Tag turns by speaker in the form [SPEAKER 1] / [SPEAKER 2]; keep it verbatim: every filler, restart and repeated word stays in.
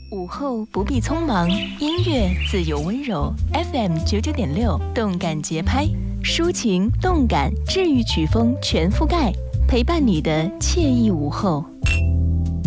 [SPEAKER 1] 午后不必匆忙，音乐自有温柔。F M 九九点六，动感节拍，抒情动感治愈曲风全覆盖，陪伴你的惬意午后。